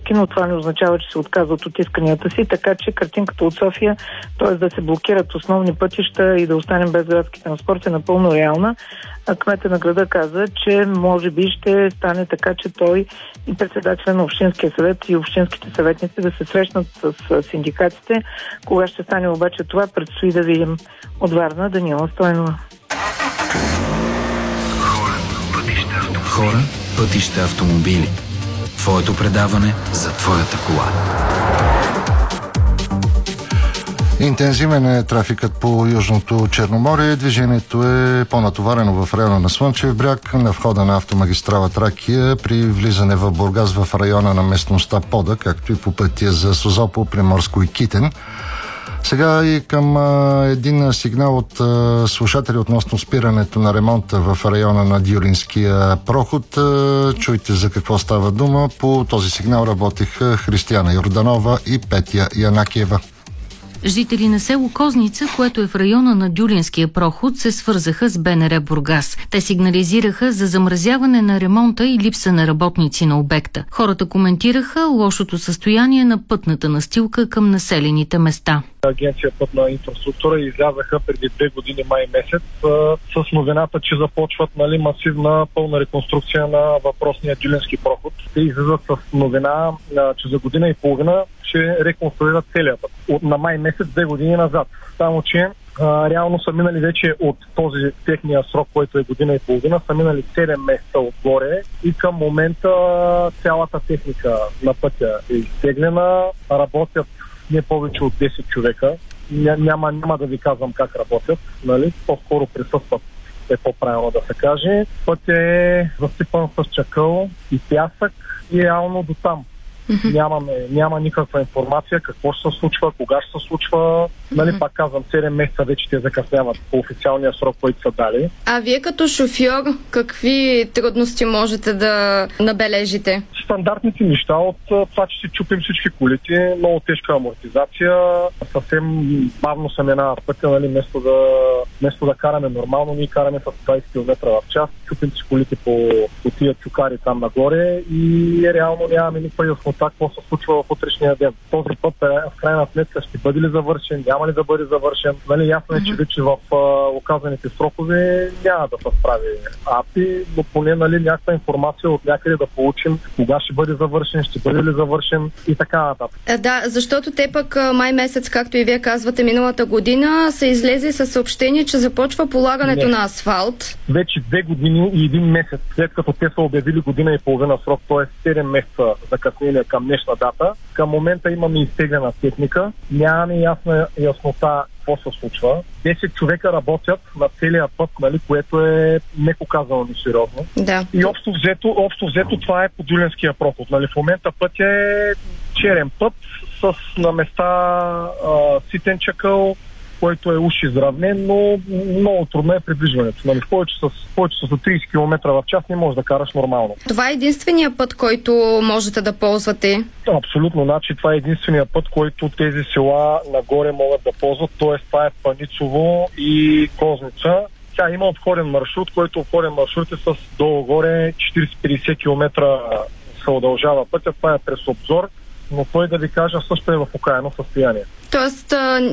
стъпки, но това не означава, че се отказват от исканията си, така че картинката от София, т.е. да се блокират основни пътища и да останем без градски транспорт, е напълно реална. Кметът на града каза, че може би ще стане така, че той и председателя на Общинския съвет и общинските съветници да се срещнат с синдикатите. Кога ще стане обаче това, предстои да видим. От Варна, Даниела Стойнова. Хора, пътища, автомобили. Твоето предаване за твоята кола. Интензивен е трафикът по Южното Черноморие. Движението е по-натоварено в района на Слънчев бряг, на входа на автомагистрала Тракия, при влизане в Бургас в района на местността Пода, както и по пътя за Созопол, Приморско и Китен. Сега и към един сигнал от слушатели относно спирането на ремонта в района на Дюлинския проход. Чуйте за какво става дума. По този сигнал работиха Християна Йорданова и Петя Янакиева. Жители на село Козница, което е в района на Дюлинския проход, се свързаха с БНР Бургас. Те сигнализираха за замразяване на ремонта и липса на работници на обекта. Хората коментираха лошото състояние на пътната настилка към населените места. Агенция Пътна инфраструктура излязаха преди 2 години май месец с новината, че започват масивна пълна реконструкция на въпросния Дюлински проход. Те излизат с новина, че за година и половина ще реконструират целия път. На май месец 2 години назад. Само че реално са минали вече от този техния срок, който е година и половина, са минали 7 месеца отгоре и към момента цялата техника на пътя е изтеглена, работят не повече от 10 човека. Няма да ви казвам как работят, нали? По-скоро присъстват, е по-правилно да се каже. Пътят е засипан с чакъл и пясък и реално до там. Няма никаква информация какво ще се случва, кога ще се случва. Нали, пак казвам, 7 месеца вече те закъсняват по официалния срок, който са дали. А вие като шофьор, какви трудности можете да набележите? Стандартните неща от това, че си чупим всички колите, много тежка амортизация, съвсем бавно се минава пътя, нали, вместо да караме нормално, ние караме с 20 км в час, чупим си колите по тия чукари там нагоре и реално нямаме никаква яснота какво се случва в утрешния ден. Този път в крайна сметка ще бъде ли завършен, няма ли да бъде завършен. Нали, ясно е, че вече в оказаните срокове няма да се справи АПИ, но поне някаква информация от някъде да получим кога ще бъде завършен, ще бъде ли завършен и така нататък. Да, защото те пък май месец, както и вие казвате, миналата година са излезли със съобщение, че започва полагането на асфалт. Вече 2 години и 1 месец след като те са обявили година и половина срок, т.е. 7 месеца закъснение към днешна дата. Към момента имаме изтеглена техника, нямаме яснота какво се случва. 10 човека работят на целия път, нали, което е меко казано несериозно. Да. И общо взето това е по Дюлинския проход. Нали, в момента път е черен път с на места ситен чакъл, който е уж изравнен, но много трудно е придвижването. Нали, повече с 30 км в час не можеш да караш нормално. Това е единствения път, който можете да ползвате? Абсолютно. Значи, това е единствения път, който тези села нагоре могат да ползват. Т.е. това е Паницово и Козница. Тя има обходен маршрут, който обходен маршрут е с долу-горе 40-50 км се удължава пътя. Това е през Обзор, но той, да ви кажа, също е в окаяно състояние. Тоест,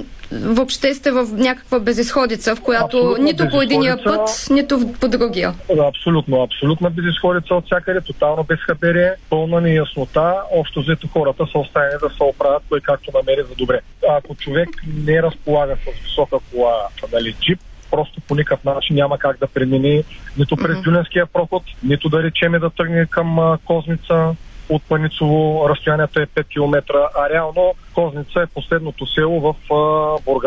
въобще сте в някаква безизходица, в която абсолютно нито по единия път, нито по другия. Абсолютна безизходица от всякъде, тотално безхаберие, пълна неяснота. Общо взето хората са оставени да се оправят кой както намери за добре. Ако човек не разполага с висока кола, нали, джип, просто по никакъв начин няма как да премини нито през Дюлинския проход, нито да речеме да тръгне към Козница. От Паницово разстоянието е 5 км, а реално Козница е последното село в Бургас.